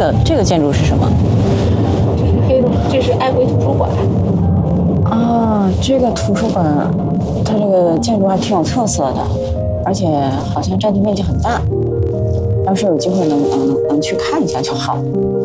这个建筑是什么？ 这是黑洞，这是爱国图书馆。 啊，这个图书馆，它这个建筑还挺有特色的，而且好像占地面积很大。要是有机会能去看一下就好。